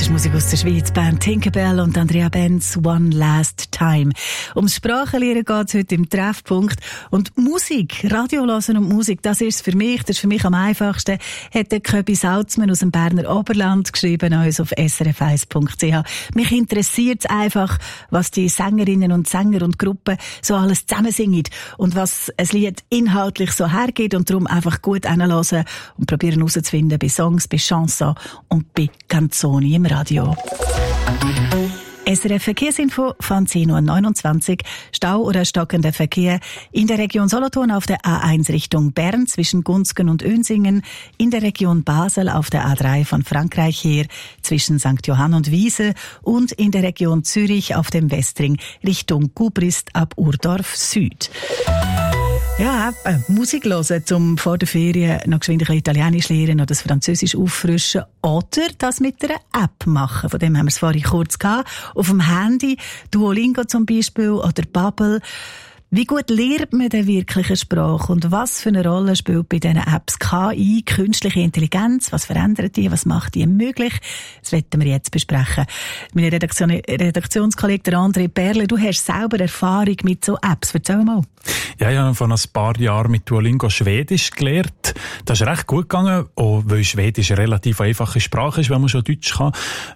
ist Musik aus der Schweiz, Band Tinkerbell und Andrea Benz, One Last Time. Ums Sprachenlernen geht es heute im Treffpunkt. Und Musik, Radio hören und Musik, das ist für mich am einfachsten, hat der Köbi Salzmann aus dem Berner Oberland geschrieben an uns auf srf1.ch. Mich interessiert es einfach, was die Sängerinnen und Sänger und Gruppen so alles zusammen singen und was ein Lied inhaltlich so hergeht und darum einfach gut hinhören und probieren herauszufinden bei Songs, bei Chansons und bei Canzoni im Radio. SRF Verkehrsinfo von 10:29 Uhr. Stau oder stockender Verkehr in der Region Solothurn auf der A1 Richtung Bern zwischen Gunzgen und Önsingen, in der Region Basel auf der A3 von Frankreich her zwischen St. Johann und Wiese und in der Region Zürich auf dem Westring Richtung Gubrist ab Urdorf Süd. Ja, Musik hören, um vor der Ferien noch geschwind ein bisschen Italienisch lernen oder das Französisch auffrischen oder das mit einer App machen. Von dem haben wir es vorhin kurz gehabt. Auf dem Handy, Duolingo zum Beispiel oder Babbel. Wie gut lernt man denn wirklich eine Sprache und was für eine Rolle spielt bei diesen Apps KI, künstliche Intelligenz, was verändert die, was macht die möglich? Das wollen wir jetzt besprechen. Mein Redaktionskollege André Perle, du hast selber Erfahrung mit so Apps, erzähl mal. Ja, ich habe vor ein paar Jahren mit Duolingo Schwedisch gelernt. Das ist recht gut gegangen, auch weil Schwedisch eine relativ einfache Sprache ist, wenn man schon Deutsch kann.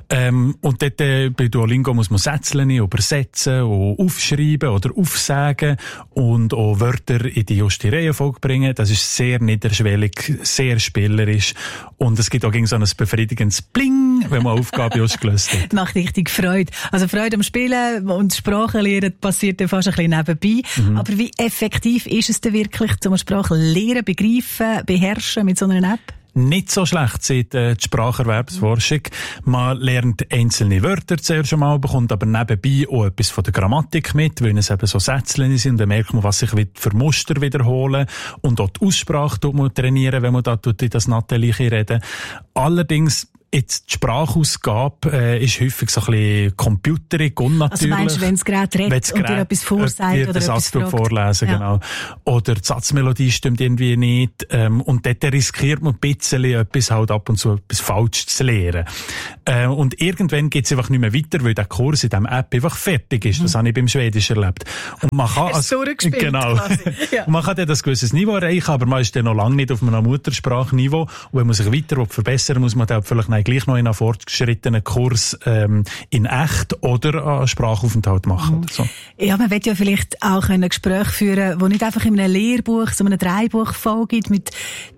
Und dort bei Duolingo muss man Sätze übersetzen, auch aufschreiben oder aufsagen und auch Wörter in die juste Reihenfolge bringen. Das ist sehr niederschwellig, sehr spielerisch und es gibt auch so ein befriedigendes Bling, wenn man Aufgabe ausgelöst hat. Macht richtig Freude. Also Freude am Spielen und Sprachen lernen passiert ja fast ein bisschen nebenbei. Aber wie effektiv ist es denn wirklich, zum Sprachen lernen, begreifen, beherrschen mit so einer App? Nicht so schlecht, sagt die Spracherwerbsforschung. Man lernt einzelne Wörter zuerst einmal, bekommt aber nebenbei auch etwas von der Grammatik mit, weil es eben so Sätzchen sind. Dann merkt man, was sich für Muster wiederholen. Und auch die Aussprache tut man trainieren, wenn man da in das Nathalie reden. Allerdings, jetzt die Sprachausgabe ist häufig so ein bisschen computerig, unnatürlich. Also meinst du, wenn das Gerät redet und dir etwas vorsagt oder etwas fragt? Vorlesen, ja. Genau. Oder die Satzmelodie stimmt irgendwie nicht. Und dort riskiert man ein bisschen etwas halt ab und zu etwas falsch zu lernen. Und irgendwann geht es einfach nicht mehr weiter, weil der Kurs in dieser App einfach fertig ist. Das habe ich beim Schwedisch erlebt. Und man kann genau. Ja. Man kann dann ein gewisses Niveau erreichen, aber man ist dann noch lange nicht auf einem Muttersprachniveau. Und wenn man sich weiter verbessern will, muss man dann vielleicht gleich noch in einen fortgeschrittenen Kurs in echt oder einen Sprachaufenthalt machen. Oder so. Ja, man will ja vielleicht auch ein Gespräch führen, wo nicht einfach in einem Lehrbuch, so einem Dreibuch vollgibt, mit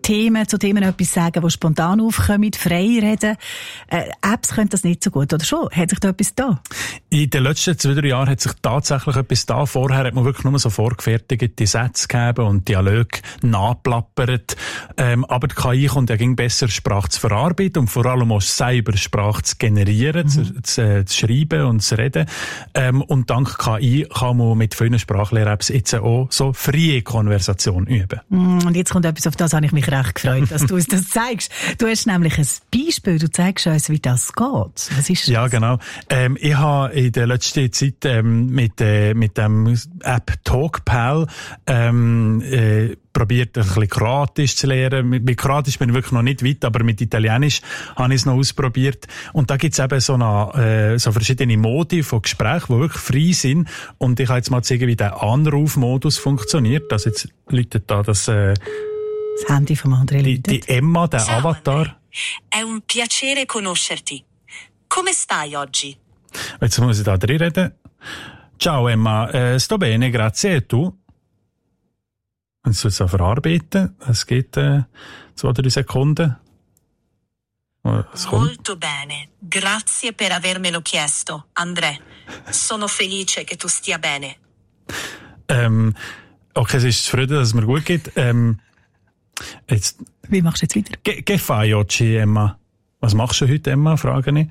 zu Themen etwas sagen, die spontan aufkommen, frei reden. Apps können das nicht so gut, oder schon? Hat sich da etwas da? In den letzten 2-3 Jahren hat sich tatsächlich etwas da. Vorher hat man wirklich nur so vorgefertigte Sätze gegeben und Dialoge nachplappert. Aber die KI kommt ja gegen besser Sprache zu verarbeiten und vor allem auch selber Sprache zu generieren, zu schreiben und zu reden. Und dank KI kann man mit vielen Sprachlehr-Apps jetzt auch so freie Konversation üben. Und jetzt kommt etwas, auf das habe ich mich recht gefreut, dass du uns das zeigst. Du hast nämlich ein Beispiel, du zeigst uns, wie das geht. Was ist das? Ja, genau. Ich habe in der letzten Zeit mit dem App TalkPal probiert, ein bisschen Kroatisch zu lernen. Mit Kroatisch bin ich wirklich noch nicht weit, aber mit Italienisch habe ich es noch ausprobiert. Und da gibt es eben so verschiedene Modi von Gesprächen, die wirklich frei sind. Und ich kann jetzt mal zeigen, wie der Anrufmodus funktioniert. Also jetzt läutet da das Handy vom anderen die Emma, der Ciao, Avatar. È un piacere conoscerti. Come stai oggi? Jetzt muss ich da drin reden. Ciao Emma, sto bene, grazie. E tu? Und es wird so verarbeiten. Es geht 2-3 Sekunden. Molto bene. Grazie per avermelo chiesto, André. Sono felice che tu stia bene. Okay, es ist zufrieden, dass es mir gut geht. Jetzt. Wie machst du jetzt weiter? Che fai oggi, Emma? Was machst du heute, Emma? Frage ich.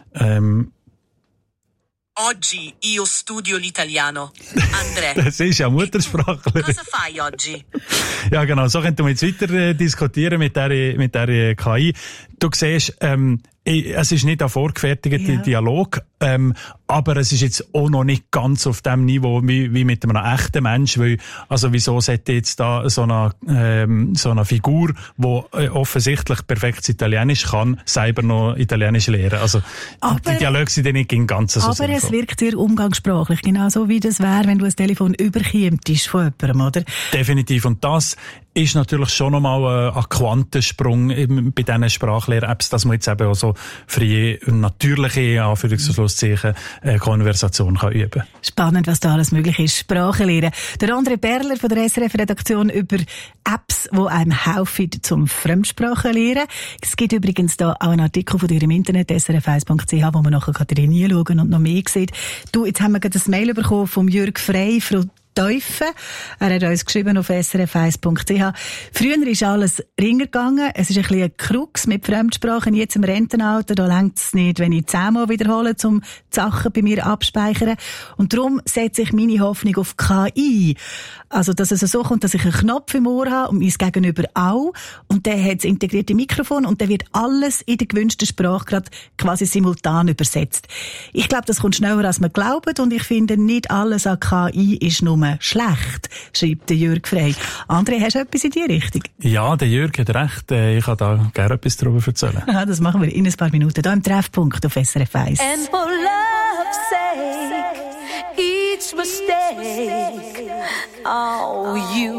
Oggi io studio l'italiano. André. Das ist ja Muttersprachler. Cosa fai oggi? Ja, genau. So könnten wir jetzt weiter diskutieren mit der KI. Du siehst, es ist nicht ein vorgefertigter Dialog, aber es ist jetzt auch noch nicht ganz auf dem Niveau wie mit einem echten Mensch, weil, also wieso sollte jetzt da so eine Figur, die offensichtlich perfekt Italienisch kann, selber noch Italienisch lernen. Also die Dialoge sind ja nicht im Ganzen so aber sinnvoll. Es wirkt sehr umgangssprachlich, genauso wie das wäre, wenn du ein Telefon überkämst von jemandem, oder? Definitiv. Und das ist natürlich schon nochmal ein Quantensprung bei diesen Sprachlehr-Apps, dass man jetzt eben auch so freie, natürliche, Anführungs- und Schlusszeichen, Konversation kann üben. Spannend, was da alles möglich ist. Sprache lernen. Der André Perler von der SRF-Redaktion über Apps, die einem helfen zum Fremdsprachen lernen. Es gibt übrigens da auch einen Artikel von dir im Internet, srf1.ch, wo man nachher reinschauen und noch mehr sieht. Du, jetzt haben wir gerade ein Mail bekommen vom Jürg Frey, Frau Teufel. Er hat uns geschrieben auf srf1.ch. Früher ist alles ringer gegangen. Es ist ein bisschen ein Krux mit Fremdsprachen. Jetzt im Rentenalter, da reicht es nicht, wenn ich 10-mal wiederhole, um die Sachen bei mir abspeichern. Und darum setze ich meine Hoffnung auf KI. Also, dass es so kommt, dass ich einen Knopf im Ohr habe und mein Gegenüber auch. Und der hat das integrierte Mikrofon und der wird alles in der gewünschten Sprache gerade quasi simultan übersetzt. Ich glaube, das kommt schneller, als man glaubt. Und ich finde, nicht alles an KI ist nur schlecht, schreibt der Jürg Frey. André, hast du etwas in die Richtung? Ja, der Jürg hat recht. Ich kann da gerne etwas darüber erzählen. Ja, das machen wir in ein paar Minuten hier im Treffpunkt auf SRF 1. And for love's sake, each mistake, oh, you